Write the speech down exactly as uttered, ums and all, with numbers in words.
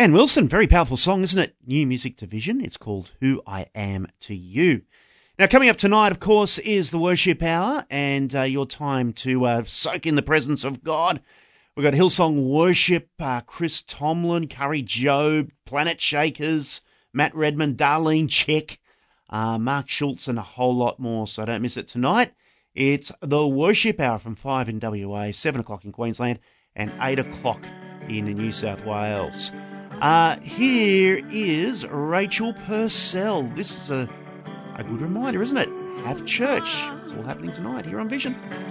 Ann Wilson, very powerful song, isn't it? New music division. It's called Who I Am to You. Now, coming up tonight, of course, is the worship hour and uh, your time to uh, soak in the presence of God. We've got Hillsong Worship, uh, Chris Tomlin, Curry Job, Planet Shakers, Matt Redmond, Darlene Check, uh, Mark Schultz, and a whole lot more. So don't miss it tonight. It's the worship hour from five in W A, seven o'clock in Queensland, and eight o'clock in New South Wales. Uh, here is Rachel Purcell. This is a, a good reminder, isn't it? Have church. It's all happening tonight here on Vision.